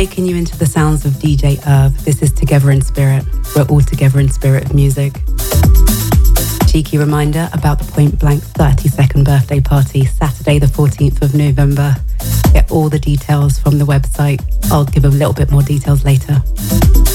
taking you into the sounds of DJ Irv. This is Together in Spirit. We're all together in spirit of music. Cheeky reminder about the Point Blank 32nd birthday party, Saturday the 14th of November. Get all the details from the website. I'll give a little bit more details later.